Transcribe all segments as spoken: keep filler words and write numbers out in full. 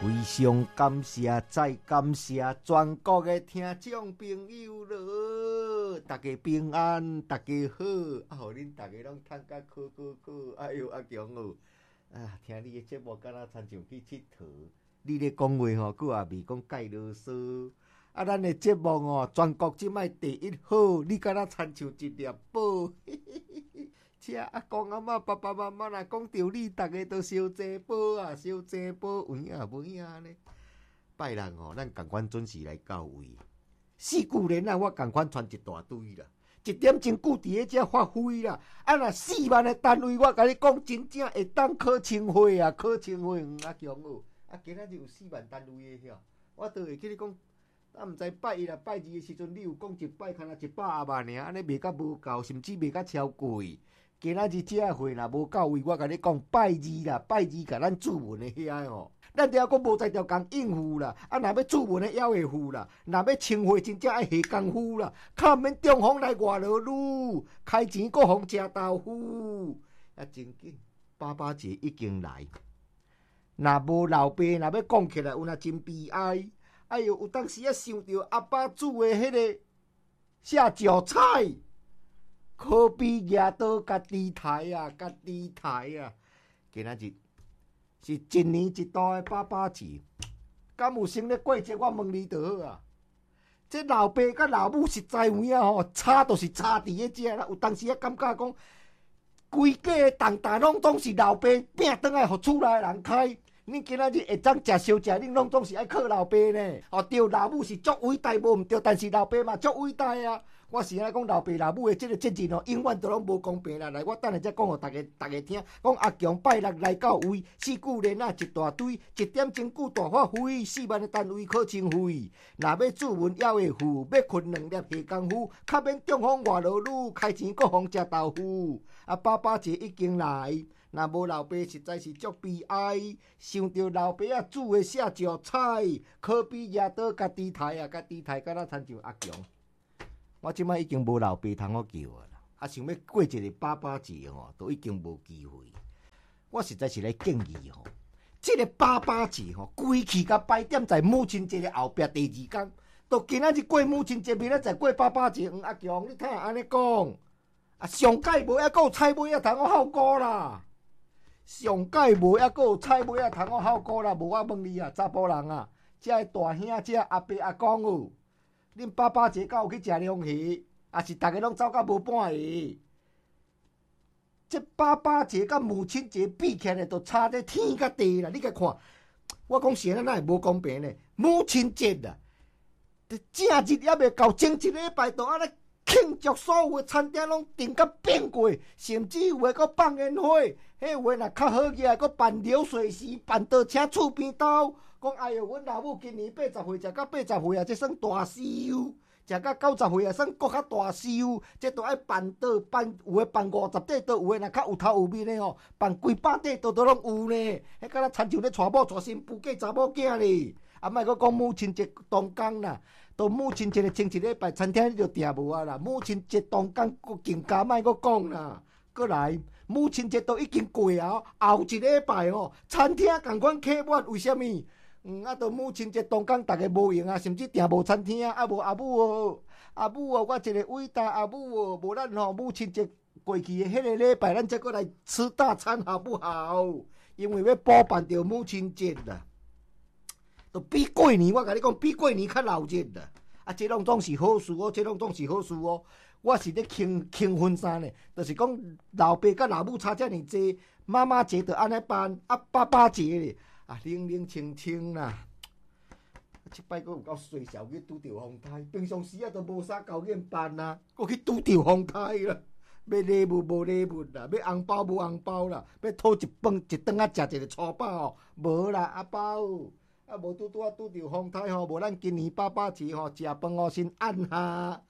非常感谢，再感谢全国的听众朋友咯，大家平安，大家好，啊，互恁大家拢趁甲考考考，哎呦，阿强哦，啊，听你的节目，敢若亲像去佚佗，你咧讲话吼，佫也未讲介啰嗦，啊，咱的节目哦，全国即摆第一好，你敢若亲像一粒宝。这阿公阿嬷爸爸妈妈若讲着你，逐个都烧济宝啊，烧济宝，有影无影呢？拜六吼，咱共款准时来到位。四句连啊，我共款传一大堆啦，一点钟久伫咧遮发挥啦。啊，若四万个单位，我甲你讲，真正会当考清华啊，考清华。嗯，阿强哦，啊，今仔日有四万单位的遐，我倒会记你讲。啊，毋知拜一啦，拜二的时阵，你有讲一摆，敢若一百啊万尔，安尼袂甲无够，甚至袂甲超过。今仔日这会若无到位，我甲你讲拜二啦，拜二甲咱注文的遐吼，咱了讲无才调工应付啦。啊，若要注文的还会付啦，若要清货真正爱下功夫啦。较免中风来外劳路，开钱搁互食豆腐。啊，真紧，爸爸节已经来。若无老爸，若要讲起来，有若真悲哀。哎呦，有当时啊想到阿爸煮的迄个下酒菜。可比野刀甲猪台啊，甲猪台啊！今仔日是一年一度的爸爸节，敢有生咧过节？我问你就好啊！这老爸甲老母实在有影吼，差就是差伫咧遮啦。有当时啊感觉讲，规家的重担拢总是老爸拼倒来，互厝内人开。恁今仔日会当食烧食，恁拢总是爱靠老爸呢。哦，对，老母是足伟大，无毋对，但是老爸嘛足伟大啊。我是安讲老爸老母的这个责任哦，永远都拢无公平啦。来，我等下再讲互大家大家听。讲阿强拜六来到位，四句连啊一大堆，一点钟久大发挥，四万个单位考清会。若要注文还会付，要困两粒下功夫，较免中风外劳女，开钱搁互食豆腐。啊，爸爸节已经来，若无老爸实在是足悲哀。想到老爸啊煮的下酒菜，可比野刀甲猪台啊，甲猪台敢若亲像阿强。我即摆已经无老爸通我叫啊啦，啊想要过一个爸爸节吼，都已经无机会。我实在是来建议吼，这个爸爸节吼，规气甲摆点在母亲节的后壁第二天，到今仔日过母亲节，明仔载过爸爸节。嗯，阿强，你听安尼讲，啊上届无还阁有菜尾啊通我孝歌啦，上届无还阁有菜尾啊通我孝歌啦。无我问你啊，查甫人啊，这个大兄这阿伯阿公哦。恁爸爸节敢有去食龙虾，还是大家拢走到无半个？这爸爸节甲母亲节比起来，都差在天甲地啦！你甲看，我讲实在，哪会无公平呢？母亲节啦，正日还未到，前一礼拜都安尼庆祝，所有的餐厅拢订甲变过，甚至有诶阁放烟花，迄有诶若较好个，阁办流水席，办倒请厝边兜。讲哎哟，阮老母今年八十岁，食到八十岁啊，这算大寿；食到九十岁啊，算搁较大寿。这都爱办桌办，有诶办五十桌桌，有诶若较有头有面诶吼，办几百桌桌都拢有呢。迄敢若亲像咧娶某娶新妇嫁查某囝咧。啊，莫阁讲母亲节当天啦，到母亲节的前一礼拜，餐厅你就订无啊啦。母亲节当天阁更加莫阁讲啦。过来，母亲节都已经过啊，后一礼拜哦，餐厅共款客满，为虾米？嗯，啊，到母亲节当天，逐个无闲啊，甚至订无餐厅啊，啊无阿母哦，阿母哦，我一个伟大阿母哦，无咱吼母亲节过去的迄个礼拜，咱再过来吃大餐好不好？因为要补办着母亲节啦，都比过年，我甲你讲，比过年较闹热啦。啊，这拢总是好事哦，这拢总是好事哦。我是咧庆庆婚纱呢，就是讲老爸甲老母差遮尔济，妈妈节就安尼办，啊爸爸节咧。啊，冷冷清清啦！即摆阁有够衰小去拄着风台，平常时啊都无啥交眼办啊，阁去拄着风台啦！要礼物无礼物啦，要红包无红包啦，要讨一饭一顿啊食一个粗饱哦，无啦阿包，啊无拄拄啊拄着风台吼，无咱今年爸爸节吼食饭哦先按下。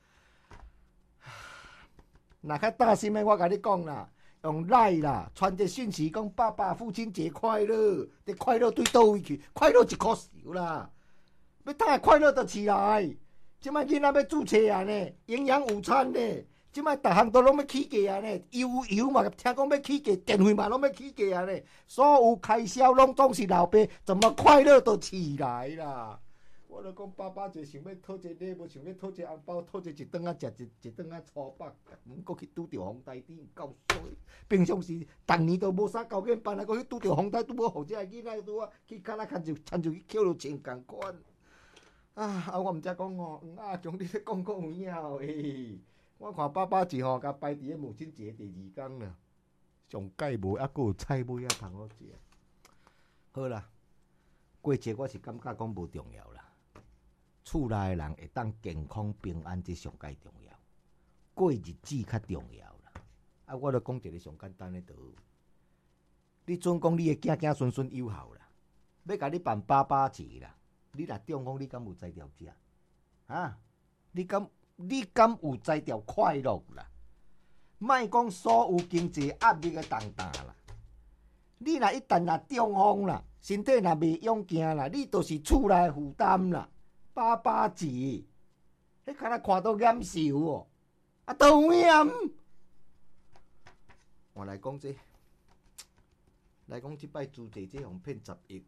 若较大心的，我甲你讲啦。用赖啦，传个讯息讲爸爸父亲节快乐，这快乐对倒位去？快乐一颗球啦！要太快乐就起来。即摆囡仔要注册啊呢，营养午餐呢， 即摆逐项都拢要起价啊呢，油油嘛听讲要起价，电费嘛拢要起价啊呢，所有开销拢总是老爸，怎么快乐都起来啦？我就讲爸爸就想要讨一个礼物，想要讨一个红包，讨一一顿啊食一一顿啊粗饱，毋过去拄着风台顶够衰。平常时逐年都无啥交警办啊，搁去拄着风台拄好，互这个囡仔拄啊去骹仔牵就牵就去捡落钱共款。啊！啊，我毋知讲哦，黄阿强你咧讲讲有影哦诶。我看爸爸是吼，甲摆伫咧母亲节第二天啦，上介无，还佫有菜尾啊通好食。好啦，过节我是感觉讲无重要啦，厝内诶人会当健康平安，这上介重要。过日子较重要啦。啊，我著讲一个上简单诶道理，你准讲你诶囝囝孙孙有孝啦，要甲你办爸爸节啦，你若中风，你敢有才调食？啊，你敢？你敢有才调快乐啦？莫讲所有经济压力的重担啦。你若一旦若中风啦，身体若袂勇行啦，你就是厝内负担啦。爸爸节，迄敢若看到眼受哦，啊，都有影。我来讲这，来讲即摆租借这项骗十亿，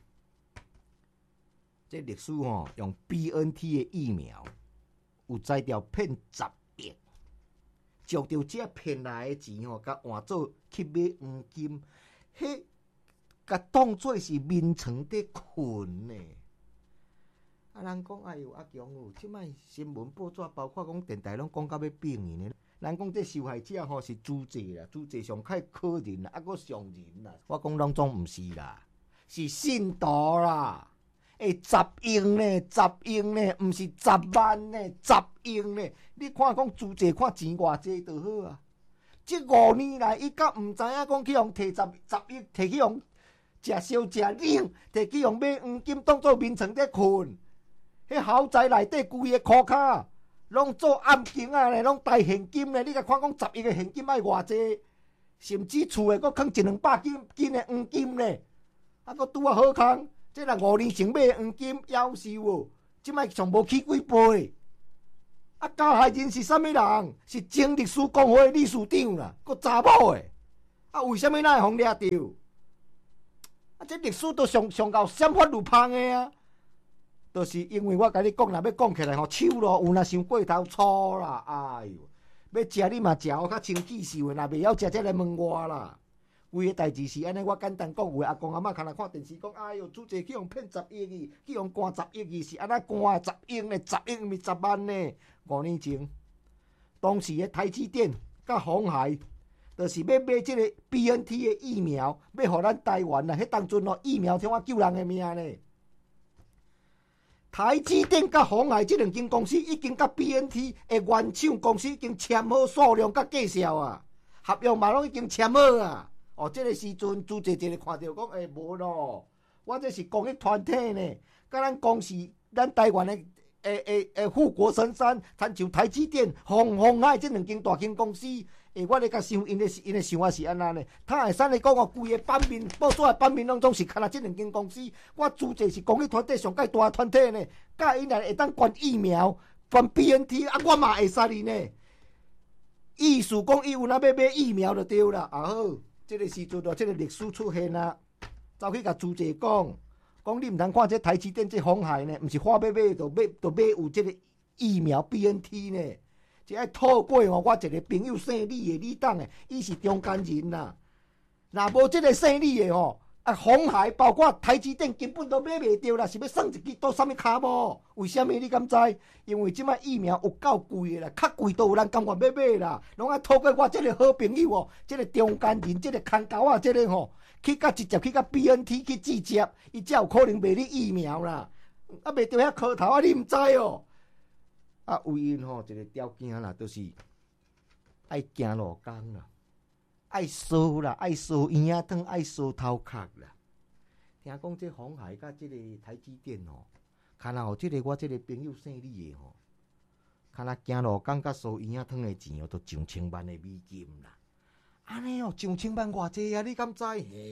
这历史吼用 B N T 的疫苗。有才调骗十亿，借着这骗来的钱吼，甲换做去买黄金，迄甲当作是眠床伫困呢。啊，人讲哎哟，阿强哦，即摆新闻报纸，包括讲电台，拢讲到要变呢。人讲这受害者吼是租借啦，租借上较可怜啦，啊，佫伤人啦。我讲拢总毋是啦，是信徒啦。诶，十亿呢，十亿呢，毋是十万呢，十亿呢。你看讲租借看钱偌济就好啊。即五年来，伊甲毋知影讲去用摕十十亿，摕去用食烧食冷，摕去用买黄金当做眠床咧困。迄豪宅内底规个裤骹拢做暗金啊咧，拢带现金咧。你甲看讲十亿个现金爱偌济，甚至厝诶佫囥一两百斤斤诶黄金咧，啊佫拄啊好康。这若五年前买的黄金夭寿哦，即摆上无起几倍。啊，加害人是啥物人？是前历史公会理事长啦，佫查某诶。啊，为虾米咱会互掠着？啊，这历史都上上到闪发如芳诶啊！就是因为我甲你讲啦，要讲起来吼，手咯有若伤过头粗啦，哎哟，要食你嘛食哦较清气受诶，若袂晓食，则来问我啦。规个代志是安尼，我简单讲，有诶阿公阿嬷看来看电视讲，哎哟，主席去用骗十亿去，去用关十亿去，是安那关十亿呢？十亿毋是十万呢？五年前，当时诶台积电甲鸿海，就是要买即个 B N T 诶疫苗，要互咱台湾啦。迄当阵哦，疫苗听我救人诶命呢。台积电甲鸿海即两间公司已经甲 B N T 诶原厂公司已经签好数量甲介绍啊，合约嘛拢已经签好啊。哦，这个时阵，主席一个看到讲，诶、欸，无咯，我这是公益团体呢，甲咱公司，咱台湾的诶诶诶富国神山，参像台积电、鸿鸿海这两间大间公司，诶、欸，我咧甲想，因咧因咧想法是安那呢？他会使咧讲哦，规个版面报纸的版面当中是看啊这两间公司，我主席是公益团体上介大团体呢，甲因来会当捐疫苗、捐 B N T， 啊，我嘛会使哩呢。意思讲，伊有哪要买疫苗就对啦，啊好。这个时阵哦，这个历史出现啊，走去甲主席讲，讲你毋通看这台积电这鸿海呢，毋是花买买就买就买有这个疫苗 B N T 呢，是爱透过哦，我一个朋友姓李的李董的，伊是中间人啦。若无这个姓李的吼，啊鸿海包括台积电根本都买袂到啦，是要算一支倒啥物骹无？为虾米你敢知？因为即摆疫苗有够贵的啦，较贵都有人甘愿要买啦，拢爱透过我这个好朋友哦，这个中间人，这个空沟啊，这个吼，去甲直接去甲 B N T 去直接，伊才有可能卖你疫苗啦。啊，卖到遐磕头啊，你毋知哦？啊，为因吼一个条件啦，就是爱行路工啦，爱烧啦，爱烧圆仔汤，爱烧头壳啦。听讲这鸿海甲这个台积电吼。看若吼，即个我即个朋友姓李的吼，看若行路工甲烧圆仔汤的钱哦，都上千万的美金啦。安尼哦，上千万偌济啊！你敢知？嘿，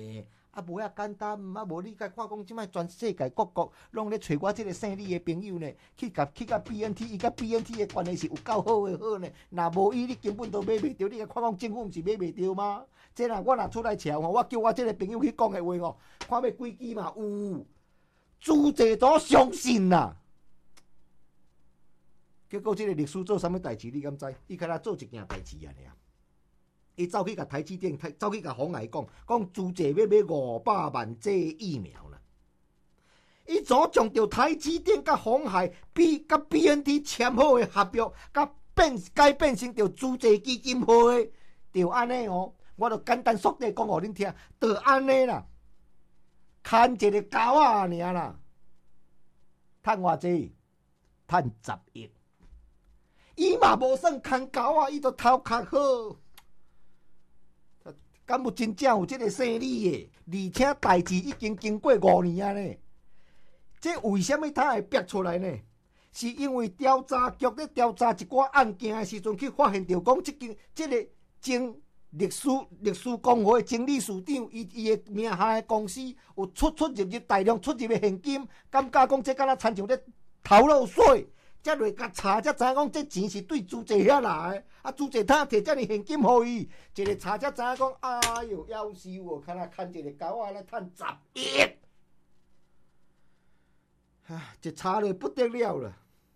啊，无遐简单，啊，无你甲看讲，即摆全世界各国拢咧找我即个姓李的朋友呢，去甲去甲 B N T， 伊甲 B N T 的关系是有够好的好呢。若无伊，你根本都买袂着。你甲看讲政府毋是买袂着吗？即若我若出来吵吼，我叫我即个朋友去讲的话吼，看要几支嘛有，主席都相信啦。结果即个历史做啥物代志？你敢知？伊敢若做一件代志啊尔。伊走去甲台积电，走去甲鸿海讲，讲朱姐要买五百万剂疫苗啦。伊早将着台积电甲鸿海 B 甲 B N T 签好的合约，甲变改变成着朱姐基金会，就安尼哦。我就简单速地讲互恁听，就安尼啦。牵一个狗仔尔啦，趁偌济？趁十亿。伊嘛无算牵狗仔，伊都头壳好。敢有真正有这个生理的？而且代志已经经过五年啊呢。这为什么他会逼出来呢？是因为调查局咧调查一寡案件的时阵，去发现到讲，这件这个经历史历史工会的经理事长，伊伊的名下的公司有出出入入大量出入的现金，感觉讲这敢若亲像咧偷漏税。才来甲查，才知影讲这钱是对朱姐遐来的。啊，朱姐他摕遮尔现金互伊，一个查才知影讲，哎哟，夭寿哦，看若牵一个狗仔来趁十亿，唉，一查落不得了了。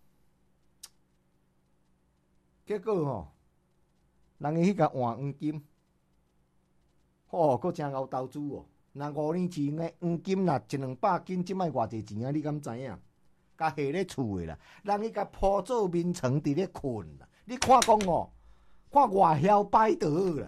结果吼、哦，人伊迄个换黄金，哦，佫真敖投资哦。若五年前的黄金若一两百斤，即摆偌济钱啊？你敢知影？甲下咧厝诶啦，人伊甲铺做眠床伫咧困啦。你看讲哦，看外晓摆倒啦。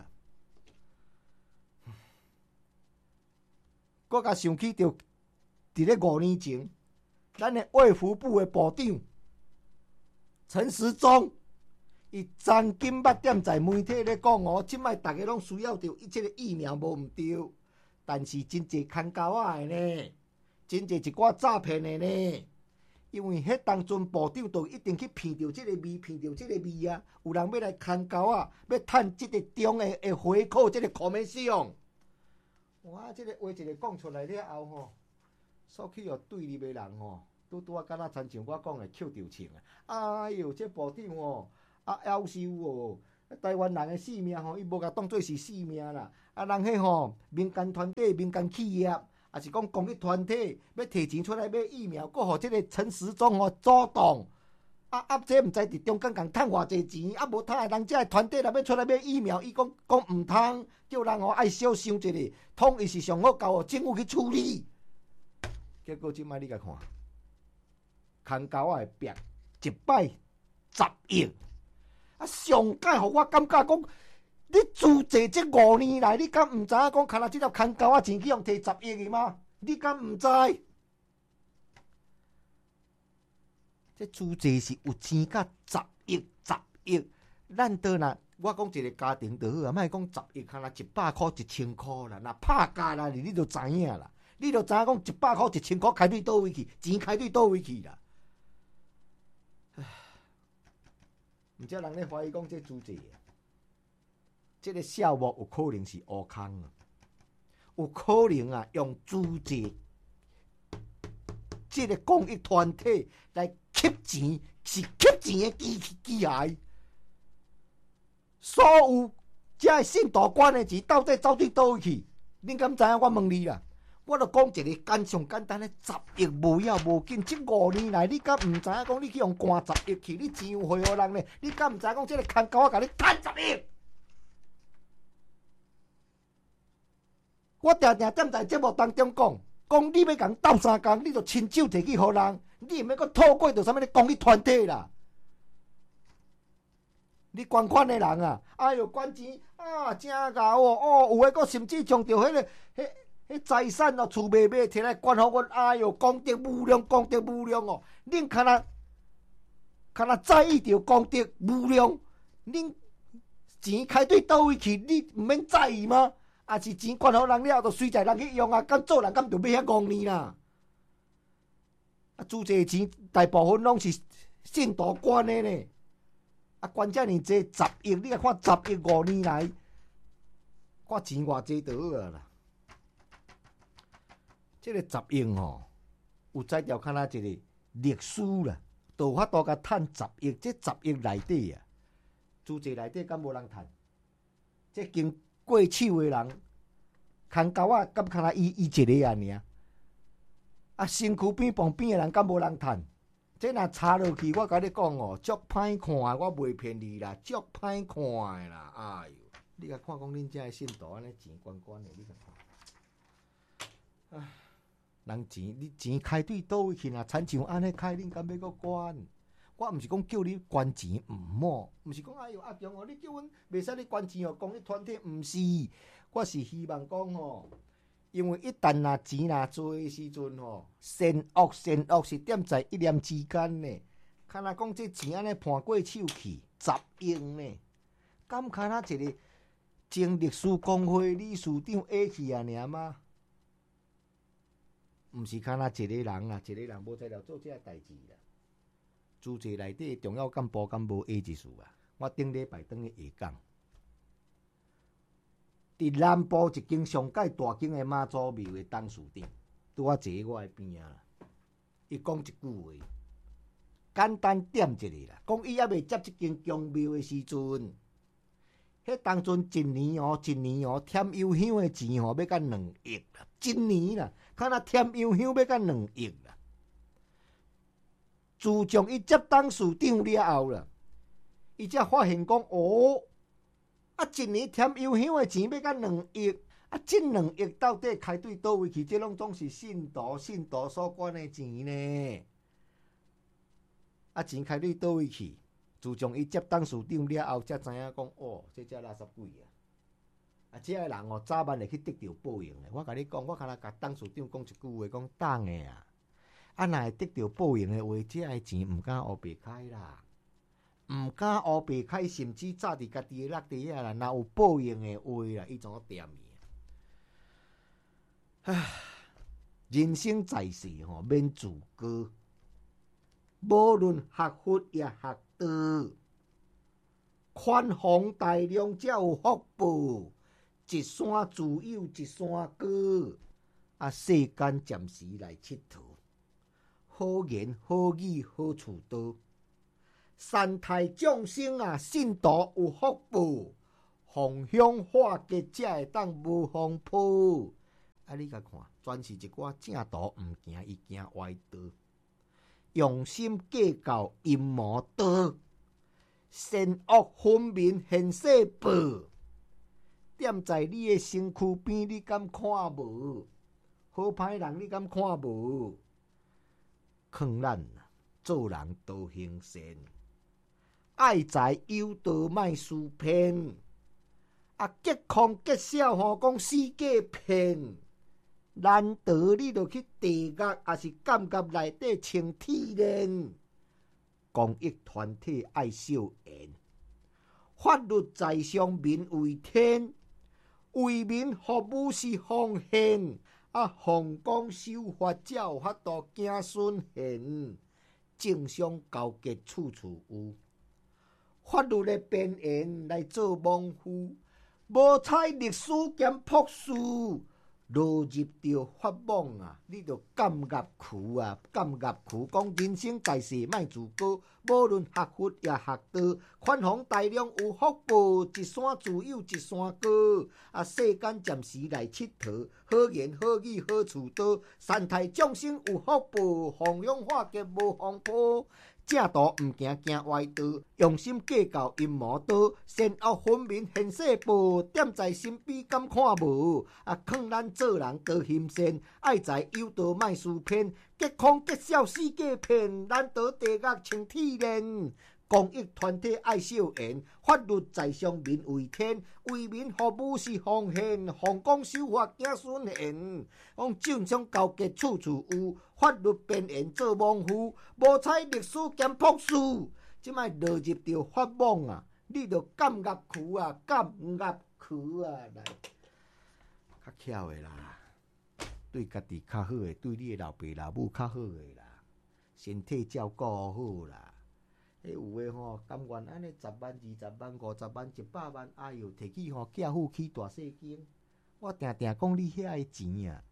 我甲想起着，伫咧五年前，咱诶卫福部诶部长陈时中，伊曾经捌点在媒体咧讲哦，即摆逐个拢需要着即个疫苗无毋对，但是真侪牵狗仔诶呢，真侪一寡诈骗诶呢。因为迄当阵部长就一定去骗着即个味，骗着即个味啊！有人要来牵狗啊，要趁即个中的的回扣，即个 commission。哇！即个话一个讲出来了后吼，所去哦对立的人吼，拄拄啊，敢若亲像我讲的扣着枪啊！哎哟，这部长哦，啊夭寿哦！台湾人的性命吼，伊无甲当做是性命啦。啊，人迄吼民间团体、民间企业。也是讲公益团体要摕钱出来买疫苗，搁互即个陈时中哦主动，啊啊，这毋知伫中间共趁偌济钱，啊无趁的人，这个团体若要出来买疫苗，伊讲讲毋通，叫人哦爱小想一下，统伊是上好交互政府去处理。结果即摆你甲看，牵狗仔的壁一摆十亿，啊上届互我感觉讲。你资济这五年来，你敢毋知影讲，看若即条牵狗仔钱去用摕十亿的吗？你敢毋知？这资济是有钱甲十亿、十亿，咱倒若我讲一个家庭就好啊，莫讲十亿，看若一百箍、一千箍啦，若拍价啦，你就知影啦。你就知影讲一百箍、一千箍开对倒位去，钱开对倒位去啦。唉，毋则人咧怀疑讲这资济。这个项目有可能是乌空啊，有可能啊用资济，这个公益团体来吸钱，是吸钱的机机械。所有这信托管的钱到底走对倒位去？恁敢知影？我问你啦，我著讲一个简上简单的十亿无要无紧，这五年来你敢毋知影讲你去用关十亿去，你钱有回互人呢？你敢毋知影讲这个牵狗仔甲你趁十亿？我常常踮在节目当中讲，讲你要共斗相共，你就亲手摕去互人，你毋免阁透过着啥物咧公益团体啦。你捐款的人啊，哎哟，捐钱啊，真牛哦！哦，有诶，阁甚至将着迄个、迄、迄财产哦，厝卖卖摕来捐互阮，哎哟，功德无量，功德无量哦！恁敢若敢若在意着功德无量，恁钱开对倒位去，你毋免在意吗？啊，是钱捐互人了，就随在人去用啊！敢做人敢就买遐五年啦！啊，资济钱大部分拢是信徒捐的呢。啊，捐遮尔济十亿，你来看十亿五年来，看钱偌济就好啊啦。 这个十亿吼，有才调看哪一个历史啦，都有法度甲趁十亿，这十亿内底啊，租界内底敢无人趁？这经过手的人，空狗仔敢看哪伊伊一个啊尔？啊，身躯边旁边的人敢无人趁？这若查落去，我甲你讲哦，足歹看的，我袂骗你啦，足歹看的啦，哎哟！你甲看讲恁遮的信徒安尼钱关关的，你甲看，唉，人钱你钱开对倒位去啦？亲像安尼开，恁敢要阁管？我毋是讲叫你捐钱毋好，毋是讲哎哟阿强哦，你叫阮袂使你捐钱哦，公益团体毋是，我是希望讲吼，因为一旦若钱若多的时阵吼，善恶善恶是点在一念之间呢。看若讲这钱安尼盘过手去，十亿呢，敢看若一个前历史工会理事长下去啊尔吗？毋是看若一个人啊，一个人无才了做这个代志啦。组织内底重要干部敢无下一事啊？我顶礼拜当去下讲，伫南部一间上界大间的妈祖庙的董事长，拄啊坐我的边啊，伊讲一句话，简单点一个啦，讲伊还未接即间宫庙的时阵，迄当阵一年哦，一年哦，添油香的钱吼要到两亿啦，一年啦，看若添油香要到两亿啦。自从伊接董事长了后啦，伊才发现讲哦，啊一年添油香的钱要到两亿，啊这两亿到底开对倒位去？这拢总是信徒信徒所管的钱呢。啊钱开对倒位去？自从伊接董事长了后，才知影讲哦，这只垃圾鬼啊！啊，这个人哦，早晚会去得到报应的。我甲你讲，我敢若甲董事长讲一句话，讲当的啊。啊，若会得到报应的话，这个钱毋敢黑白开啦，毋敢黑白开，甚至早伫家己的落地啊啦。若有报应的话啦，伊怎点伊？唉，人生在世吼，免自高，无论学佛也学道，宽宏大量才有福报。一山自有一山高，啊，世间暂时来佚佗。好言好语好处多，善待众生啊，信徒有福报，方向化结才会当无风波。啊，你甲看，全是一寡正道毋行，伊行歪道，用心计较阴谋道，善恶分明现世报。点在你的身躯边，你敢看无？好歹人你敢看无？劝咱做人多行善，爱财有道莫思骗。啊，结空结少吼，讲世界骗。难得你著去地狱，也是监狱内底穿铁链。公益团体爱笑颜，法律在上民为天，为民服务是奉献。啊，奉公守法才有法度行顺贤，政商交结处处有，法律的边缘来做模糊，无采历史兼朴素，落入着法网啊！你着甘入去啊，甘入去。讲人生在世莫自高，无论学佛也学道，宽宏大量有福报，一山自有一山高。啊，世间暂时来佚佗，好言好语好处多，善待众生有福报，方向化结无风波。正道毋行行歪道，用心计较阴谋道，善恶分明现世报。点在身边敢看无？啊，劝咱做人多行善，爱财有道莫思骗，结空结少世界骗，难得地狱穿铁链。公益团体爱笑颜，法律在上民为天，为民服务是奉献，奉公守法行顺贤。讲政商交结处处有，法律边缘做模糊，无采历史兼朴素。即摆落入着法网啊，你着甘入去啊，甘入去啊！来，较巧的啦，对家己较好的，对你的老爸老母较好的啦，身体照顾好啦。迄有诶吼，甘愿安尼十万、二十万、五十万、一百万，哎哟，摕去吼寄付去大细间。我定定讲你遐诶钱啊，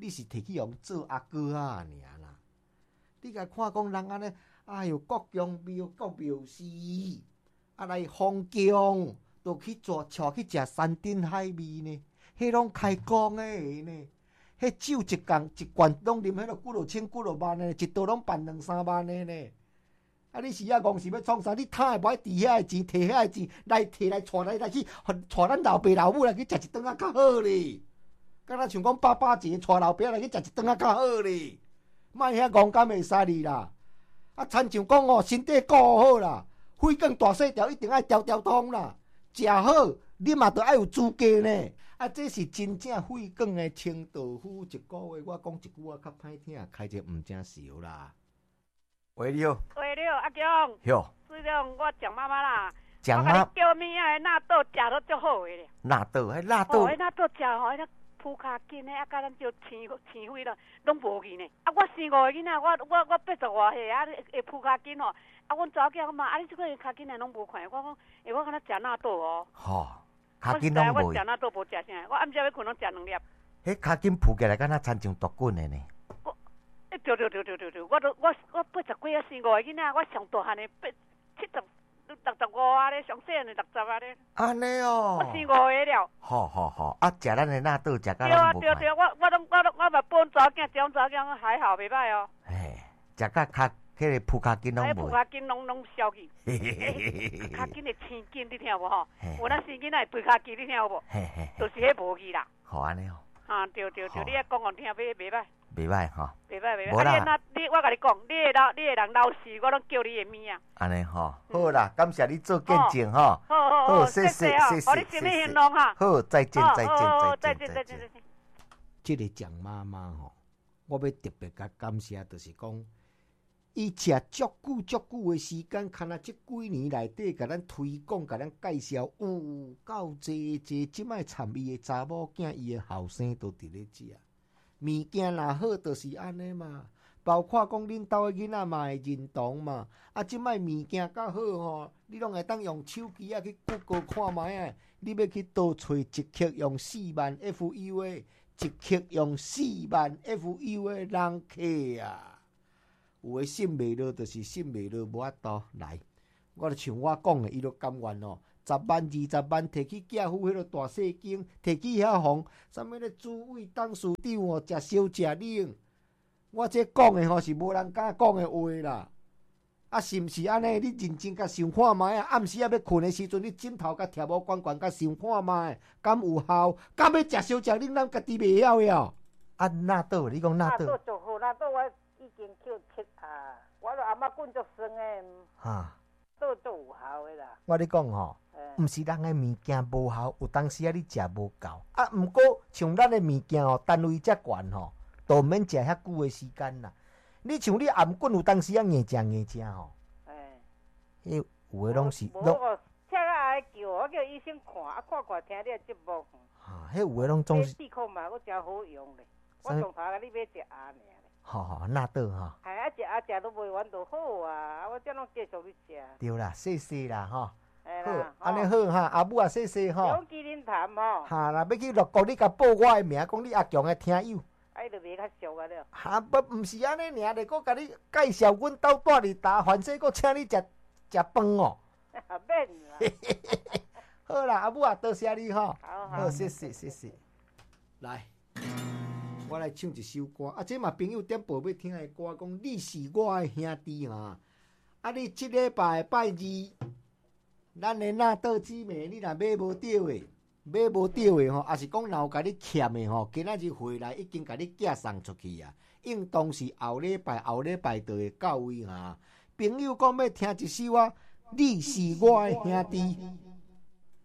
你是摕去用做阿哥啊尔啦。你甲看讲人安尼，哎哟，国强庙国庙寺，啊来封疆，都去做带去食山珍海味呢，迄拢开工诶呢。迄酒一罐一罐拢啉，迄落几落千几落万呢，一道拢办两三万的呢。啊！你是啊，戆是要创啥？你摊诶无爱挃遐诶钱，摕遐诶钱来摕来带来来去，带咱老爸老母来去食一顿啊，较好咧。敢若像讲八八节带老爸来去食一顿啊，较好咧。莫遐戆敢会使哩啦！啊，亲像讲哦，身体顾好啦，血管大细条一定爱条条通啦。食好，你嘛着爱有资格呢。啊，这是真正血管的清道夫。一个月我讲一句话较歹听，开者毋正少啦。喂，你好。 喂，你好，阿强。 哟。 水亮，我蒋妈妈啦。 蒋妈。 我叫面啊，纳豆食得足好诶咧。 纳豆，迄纳豆。 哦，迄纳豆食吼，迄铺骹筋诶，啊，甲咱就青青灰咯，拢无去呢。啊，我生五个囡仔，我我我八十外岁啊，会铺骹筋吼。啊，阮查某囝讲嘛，啊，你即个骹筋诶拢无看，我讲，诶，我敢若食纳豆哦。吼。骹筋拢无。我食纳豆无食啥，我暗时要困拢食两粒。 迄骹筋铺起来，敢若亲像毒棍诶呢。 欸，对对对对对对，我都我我八十几啊，生五个囡仔，我上大汉的八七十六十五啊咧，上细汉的六十啊咧。安尼哦。我生五个了。好好好，啊，食咱的纳豆，食甲咱无歹。对啊对对，我我拢我拢我嘛帮查某囝，种查某囝还好，袂歹哦。嘿，食甲骹迄个铺骹筋拢无。铺骹筋拢拢消去。嘿嘿嘿嘿嘿。骹筋的青筋，你听有无吼？有咱生囡仔背骹筋，你听有无？嘿嘿。就是迄无去啦。好安尼哦。啊，对对对，你遐讲我听，袂袂歹。袂歹吼，袂歹袂歹。无啦，你我甲你讲，你的老你的人老实，我拢叫你的面啊。安尼吼，好啦，感谢你做见证吼。好好好，谢谢谢谢谢谢。你身体兴隆哈。好，再见再见再见再见再见。这个蒋妈妈吼，我要特别甲感谢，就是讲，伊食足久足久的时间，看若这几年内底，甲咱推广，甲咱介绍，有够济济，即摆参与的查某囝，伊的后生都伫咧食。物件若好，就是安尼嘛。包括讲恁兜的囡仔嘛会认同嘛。啊，即摆物件较好吼，你拢会当用手机啊去 Google 看卖啊。你要去倒找一克用四万 F U 的，一克用四万 F U 的人客啊。有诶信袂落，就是信袂落，无法度来。我就像我讲的，伊就甘愿哦。十万、二十万，摕去寄付迄个大细经，摕去遐互啥物咧？主委、董事长哦，食烧食冷。我这讲的吼是无人敢讲的话啦。啊，是毋是安尼？你认真甲想看卖啊！暗时啊要困的时阵，你枕头甲贴无关关甲想看卖，敢有效？敢要食烧食冷，咱家己袂晓哟。啊，纳豆，你讲纳豆？纳豆就好，纳豆我已经叫切啊，我著阿嬷滚足酸的。哈。豆都有效的啦。我咧讲吼。毋是人诶物件无效，有当时啊你食无够啊。毋过像咱诶物件吼，单位遮悬吼，都免食遐久诶时间啦。你像你颔棍有当时啊硬食硬食吼，诶，迄有诶拢是拢。无哦，请个爱叫，我叫医生看，啊看看听你诶节目。哈，迄有诶拢总是。试看嘛，我真好用咧。我上头甲你买只鸭尔咧。吼吼，纳豆吼。系啊，食啊食都袂完就好啊，啊我则拢继续去食。对啦，谢谢啦吼。好，安尼好哈，阿母啊，谢谢吼。有麒麟潭吼。哈，若要去乐国，你甲报我的名，讲你阿强的听友。啊，伊就袂较俗啊了。哈，不，毋是安尼尔，著搁甲你介绍阮兜住伫大凡西，搁请你食食饭哦。免啦。好啦，阿母啊，多谢你吼。好好，谢谢谢谢。来，我来唱一首歌，啊，这嘛朋友点播要听的歌，讲你是我的兄弟哈。啊，你即礼拜拜二。咱的纳豆姊妹，你若买无到的，买无到的吼，也是讲若有甲你欠的吼，今仔日回来已经甲你寄送出去啊。应当是后礼拜、后礼拜就会到位哈。朋友讲要听一首啊，你是我的兄弟。